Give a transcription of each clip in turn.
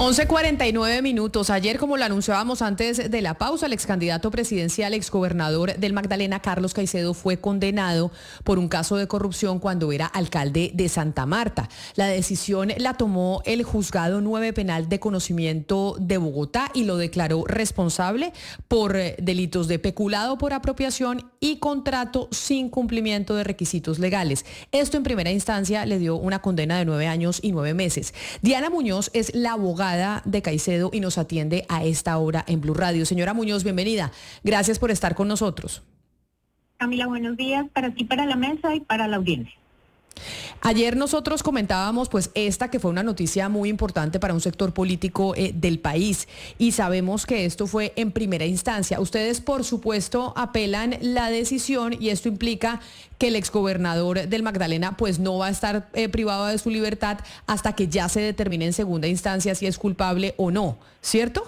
11:49. Ayer, como lo anunciábamos antes de la pausa, el ex candidato presidencial, exgobernador del Magdalena, Carlos Caicedo, fue condenado por un caso de corrupción cuando era alcalde de Santa Marta. La decisión la tomó el Juzgado 9 Penal de Conocimiento de Bogotá y lo declaró responsable por delitos de peculado por apropiación y contrato sin cumplimiento de requisitos legales. Esto en primera instancia le dio una condena de 9 años y 9 meses. Diana Muñoz es la abogada de Caicedo y nos atiende a esta hora en Blue Radio. Señora Muñoz, bienvenida. Gracias por estar con nosotros. Camila, buenos días para ti, para la mesa y para la audiencia. Ayer nosotros comentábamos pues esta que fue una noticia muy importante para un sector político del país y sabemos que esto fue en primera instancia. Ustedes por supuesto apelan la decisión y esto implica que el exgobernador del Magdalena pues no va a estar privado de su libertad hasta que ya se determine en segunda instancia si es culpable o no, ¿cierto?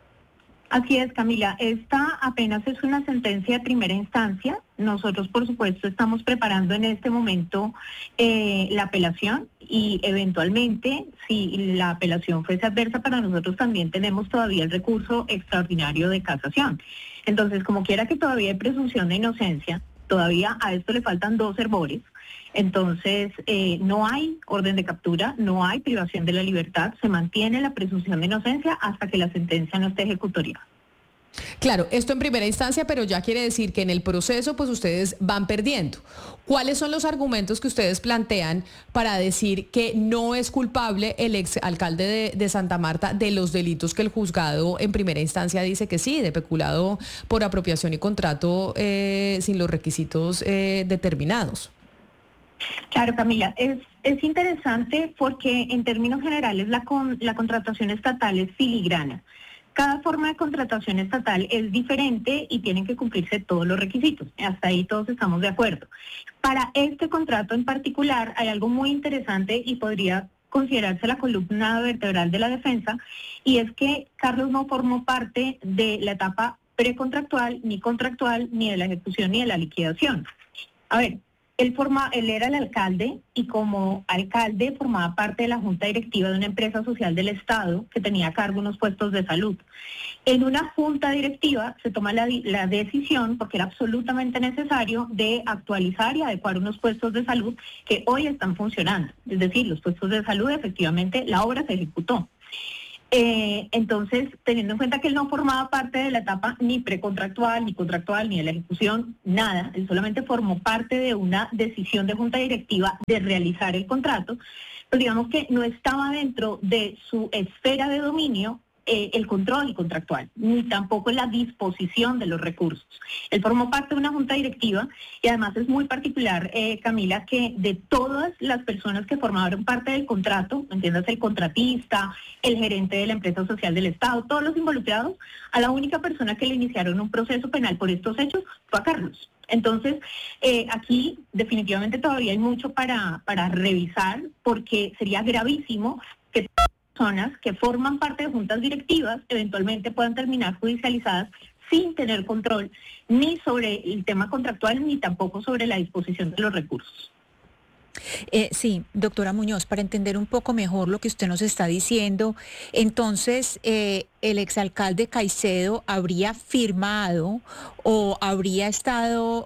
Así es, Camila. Esta apenas es una sentencia de primera instancia. Nosotros, por supuesto, estamos preparando en este momento la apelación y eventualmente, si la apelación fuese adversa para nosotros, también tenemos todavía el recurso extraordinario de casación. Entonces, como quiera que todavía hay presunción de inocencia, todavía a esto le faltan 2 hervores. Entonces, no hay orden de captura, no hay privación de la libertad, se mantiene la presunción de inocencia hasta que la sentencia no esté ejecutoriada. Claro, esto en primera instancia, pero ya quiere decir que en el proceso pues ustedes van perdiendo. ¿Cuáles son los argumentos que ustedes plantean para decir que no es culpable el exalcalde de Santa Marta de los delitos que el juzgado en primera instancia dice que sí, de peculado por apropiación y contrato sin los requisitos determinados? Claro, Camila, es interesante porque en términos generales la contratación estatal es filigrana. Cada forma de contratación estatal es diferente y tienen que cumplirse todos los requisitos. Hasta ahí todos estamos de acuerdo. Para este contrato en particular hay algo muy interesante y podría considerarse la columna vertebral de la defensa, y es que Carlos no formó parte de la etapa precontractual, ni contractual, ni de la ejecución, ni de la liquidación. A ver, él era el alcalde y como alcalde formaba parte de la junta directiva de una empresa social del Estado que tenía a cargo unos puestos de salud. En una junta directiva se toma la decisión, porque era absolutamente necesario, de actualizar y adecuar unos puestos de salud que hoy están funcionando. Es decir, los puestos de salud, efectivamente, la obra se ejecutó. Entonces, teniendo en cuenta que él no formaba parte de la etapa ni precontractual, ni contractual, ni de la ejecución, nada, él solamente formó parte de una decisión de junta directiva de realizar el contrato, pues digamos que no estaba dentro de su esfera de dominio el control contractual, ni tampoco la disposición de los recursos. Él formó parte de una junta directiva y además es muy particular, Camila, que de todas las personas que formaron parte del contrato, entiéndase el contratista, el gerente de la empresa social del Estado, todos los involucrados, a la única persona que le iniciaron un proceso penal por estos hechos fue a Carlos. Entonces, aquí definitivamente todavía hay mucho para revisar, porque sería gravísimo que personas que forman parte de juntas directivas eventualmente puedan terminar judicializadas sin tener control ni sobre el tema contractual ni tampoco sobre la disposición de los recursos. Sí, doctora Muñoz, para entender un poco mejor lo que usted nos está diciendo, entonces el exalcalde Caicedo habría firmado o habría estado...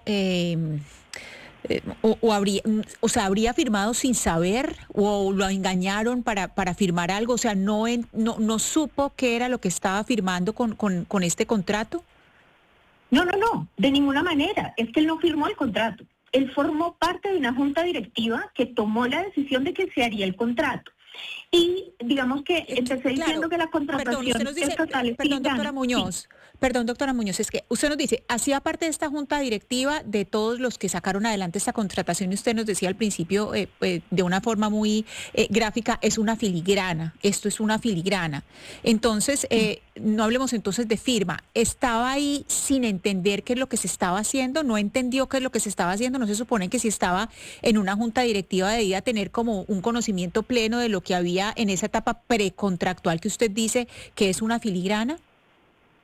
habría firmado sin saber o lo engañaron para firmar algo, o sea, no supo qué era lo que estaba firmando con este contrato. No, de ninguna manera, es que él no firmó el contrato, él formó parte de una junta directiva que tomó la decisión de que se haría el contrato. Y digamos que empecé diciendo que la contratación estatal es filigrana. Perdón, doctora Muñoz, es que usted nos dice, hacía parte de esta junta directiva de todos los que sacaron adelante esta contratación y usted nos decía al principio de una forma muy gráfica, es una filigrana, esto es una filigrana. Entonces, no hablemos entonces de firma, estaba ahí sin entender qué es lo que se estaba haciendo, no entendió qué es lo que se estaba haciendo, no se supone que si estaba en una junta directiva debía tener como un conocimiento pleno de lo que había en esa etapa precontractual que usted dice que es una filigrana.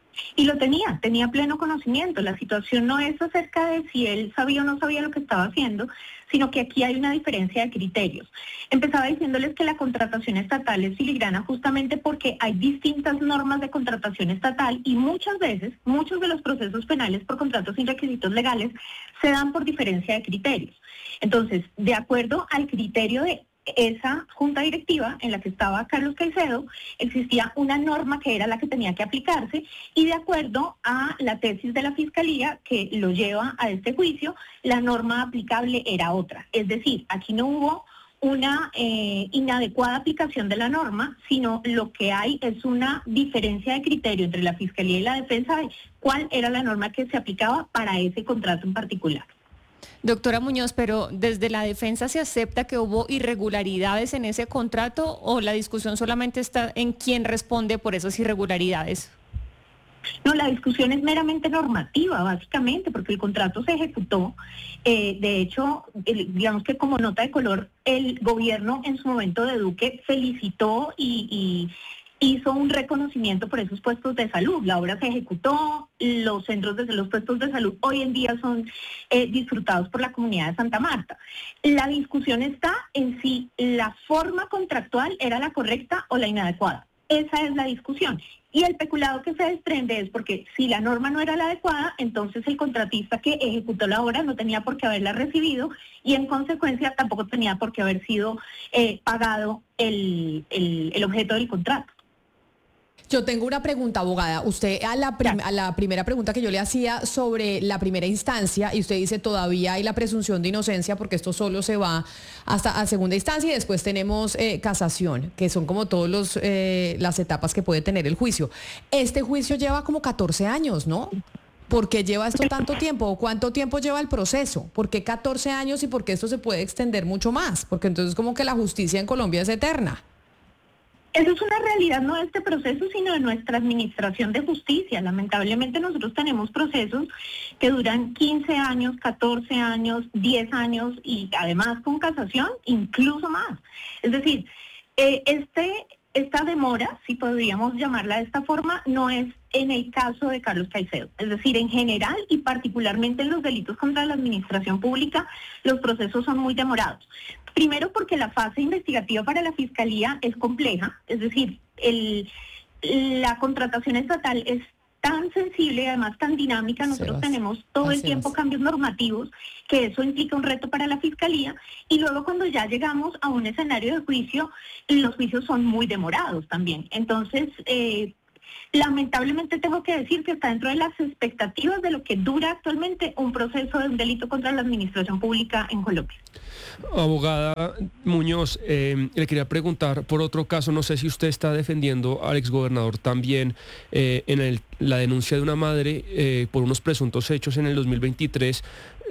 Y lo tenía pleno conocimiento. La situación no es acerca de si él sabía o no sabía lo que estaba haciendo, sino que aquí hay una diferencia de criterios. Empezaba diciéndoles que la contratación estatal es filigrana justamente porque hay distintas normas de contratación estatal y muchas veces, muchos de los procesos penales por contratos sin requisitos legales se dan por diferencia de criterios. Entonces, de acuerdo al criterio de esa junta directiva en la que estaba Carlos Caicedo, existía una norma que era la que tenía que aplicarse y de acuerdo a la tesis de la Fiscalía que lo lleva a este juicio, la norma aplicable era otra. Es decir, aquí no hubo una inadecuada aplicación de la norma, sino lo que hay es una diferencia de criterio entre la Fiscalía y la defensa de cuál era la norma que se aplicaba para ese contrato en particular. Doctora Muñoz, pero ¿desde la defensa se acepta que hubo irregularidades en ese contrato o la discusión solamente está en quién responde por esas irregularidades? No, la discusión es meramente normativa, básicamente, porque el contrato se ejecutó. De hecho, digamos que como nota de color, el gobierno en su momento de Duque felicitó y hizo un reconocimiento por esos puestos de salud. La obra se ejecutó, los puestos de salud hoy en día son disfrutados por la comunidad de Santa Marta. La discusión está en si la forma contractual era la correcta o la inadecuada. Esa es la discusión. Y el peculado que se desprende es porque si la norma no era la adecuada, entonces el contratista que ejecutó la obra no tenía por qué haberla recibido y en consecuencia tampoco tenía por qué haber sido pagado el objeto del contrato. Yo tengo una pregunta, abogada. Usted a la primera pregunta que yo le hacía sobre la primera instancia, y usted dice todavía hay la presunción de inocencia porque esto solo se va hasta a segunda instancia y después tenemos casación, que son como todas las etapas que puede tener el juicio. Este juicio lleva como 14 años, ¿no? ¿Por qué lleva esto tanto tiempo? ¿O cuánto tiempo lleva el proceso? ¿Por qué 14 años y por qué esto se puede extender mucho más? Porque entonces como que la justicia en Colombia es eterna. Eso es una realidad no de este proceso, sino de nuestra administración de justicia. Lamentablemente nosotros tenemos procesos que duran 15 años, 14 años, 10 años y además con casación incluso más. Es decir, esta demora, si podríamos llamarla de esta forma, no es en el caso de Carlos Caicedo. Es decir, en general y particularmente en los delitos contra la administración pública, los procesos son muy demorados. Primero porque la fase investigativa para la Fiscalía es compleja, es decir, la contratación estatal es tan sensible y además tan dinámica, nosotros tenemos todo el tiempo cambios normativos, que eso implica un reto para la Fiscalía, y luego cuando ya llegamos a un escenario de juicio, los juicios son muy demorados también. Entonces, lamentablemente tengo que decir que está dentro de las expectativas de lo que dura actualmente un proceso de un delito contra la administración pública en Colombia. Abogada Muñoz, le quería preguntar por otro caso, no sé si usted está defendiendo al exgobernador también en la denuncia de una madre por unos presuntos hechos en el 2023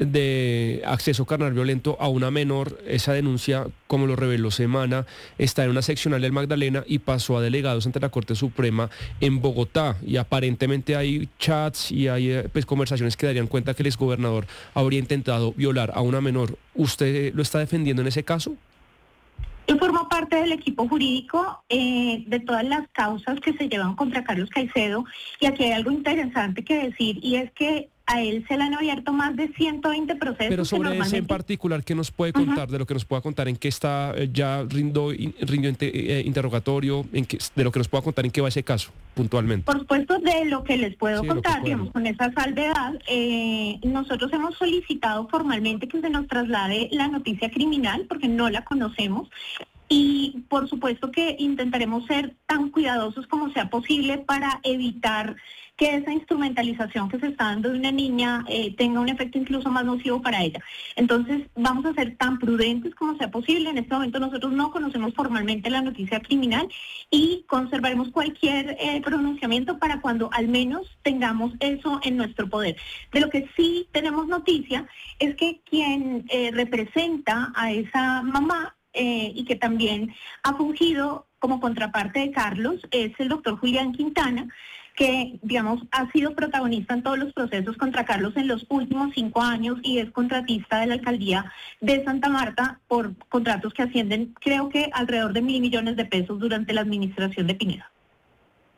de acceso carnal violento a una menor. Esa denuncia, como lo reveló Semana, está en una seccional del Magdalena y pasó a delegados ante la Corte Suprema en Bogotá, y aparentemente hay chats y hay conversaciones que darían cuenta que el exgobernador habría intentado violar a una menor. ¿Usted lo está defendiendo en ese caso? Yo formo parte del equipo jurídico de todas las causas que se llevan contra Carlos Caicedo, y aquí hay algo interesante que decir, y es que a él se le han abierto más de 120 procesos. Pero sobre ese en particular, ¿qué nos puede contar? De lo que nos pueda contar, en qué está, ya rindió interrogatorio, de lo que nos pueda contar en qué va ese caso puntualmente. Por supuesto, de lo que les puedo contar, digamos, con esa salvedad, nosotros hemos solicitado formalmente que se nos traslade la noticia criminal porque no la conocemos. Y por supuesto que intentaremos ser tan cuidadosos como sea posible para evitar que esa instrumentalización que se está dando de una niña tenga un efecto incluso más nocivo para ella. Entonces vamos a ser tan prudentes como sea posible. En este momento nosotros no conocemos formalmente la noticia criminal y conservaremos cualquier pronunciamiento para cuando al menos tengamos eso en nuestro poder. De lo que sí tenemos noticia es que quien representa a esa mamá y que también ha fungido como contraparte de Carlos es el doctor Julián Quintana, que, digamos, ha sido protagonista en todos los procesos contra Carlos en los últimos 5 años y es contratista de la alcaldía de Santa Marta por contratos que ascienden, creo que alrededor de 1.000 millones de pesos durante la administración de Pineda.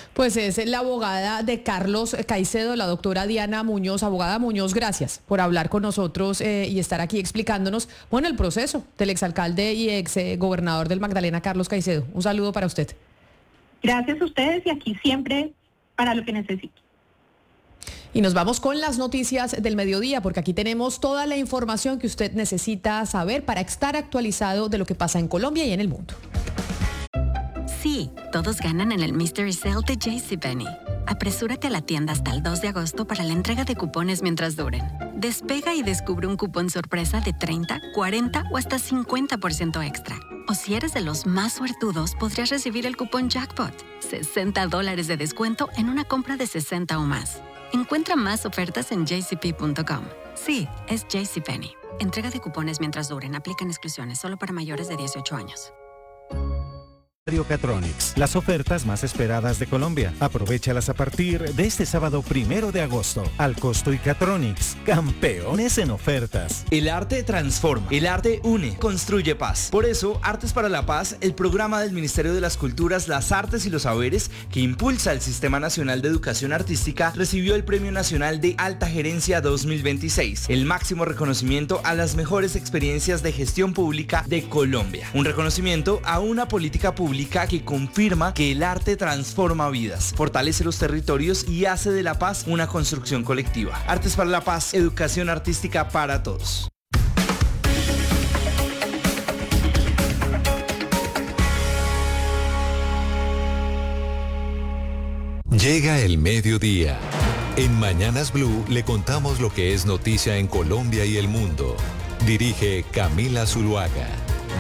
Pues es la abogada de Carlos Caicedo, la doctora Diana Muñoz. Abogada Muñoz, gracias por hablar con nosotros y estar aquí explicándonos, el proceso del exalcalde y ex gobernador del Magdalena, Carlos Caicedo. Un saludo para usted. Gracias a ustedes y aquí siempre para lo que necesiten. Y nos vamos con las noticias del mediodía, porque aquí tenemos toda la información que usted necesita saber para estar actualizado de lo que pasa en Colombia y en el mundo. Sí, todos ganan en el Mystery Sale de JCPenney. Apresúrate a la tienda hasta el 2 de agosto para la entrega de cupones mientras duren. Despega y descubre un cupón sorpresa de 30, 40 o hasta 50% extra. O si eres de los más suertudos, podrías recibir el cupón Jackpot. $60 de descuento en una compra de 60 o más. Encuentra más ofertas en jcp.com. Sí, es JCPenney. Entrega de cupones mientras duren. Aplican exclusiones solo para mayores de 18 años. Catronics, las ofertas más esperadas de Colombia. Aprovéchalas a partir de este sábado 1 de agosto. Alcosto y Catronics, campeones en ofertas. El arte transforma, el arte une, construye paz. Por eso, Artes para la Paz, el programa del Ministerio de las Culturas, las Artes y los Saberes que impulsa el Sistema Nacional de Educación Artística, recibió el Premio Nacional de Alta Gerencia 2026, el máximo reconocimiento a las mejores experiencias de gestión pública de Colombia. Un reconocimiento a una política pública que confirma que el arte transforma vidas, fortalece los territorios y hace de la paz una construcción colectiva. Artes para la Paz, educación artística para todos. Llega el mediodía. En Mañanas Blue le contamos lo que es noticia en Colombia y el mundo. Dirige Camila Zuluaga.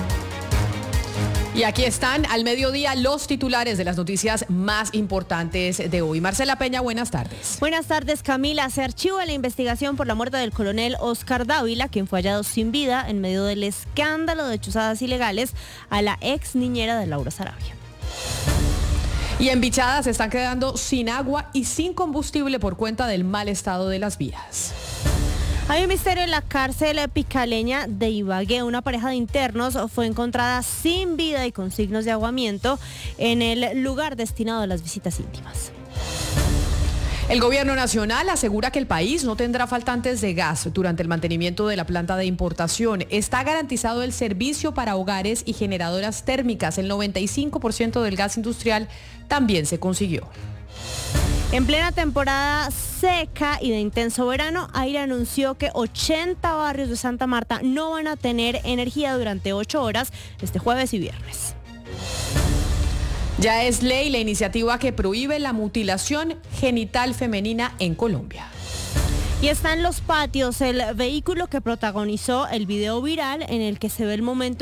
Y aquí están al mediodía los titulares de las noticias más importantes de hoy. Marcela Peña, buenas tardes. Buenas tardes, Camila. Se archiva la investigación por la muerte del coronel Oscar Dávila, quien fue hallado sin vida en medio del escándalo de chuzadas ilegales a la ex niñera de Laura Sarabia. Y en Bichada se están quedando sin agua y sin combustible por cuenta del mal estado de las vías. Hay un misterio en la cárcel picaleña de Ibagué. Una pareja de internos fue encontrada sin vida y con signos de ahogamiento en el lugar destinado a las visitas íntimas. El gobierno nacional asegura que el país no tendrá faltantes de gas durante el mantenimiento de la planta de importación. Está garantizado el servicio para hogares y generadoras térmicas. El 95% del gas industrial también se consiguió. En plena temporada seca y de intenso verano, Aire anunció que 80 barrios de Santa Marta no van a tener energía durante 8 horas este jueves y viernes. Ya es ley la iniciativa que prohíbe la mutilación genital femenina en Colombia. Y está en los patios el vehículo que protagonizó el video viral en el que se ve el momento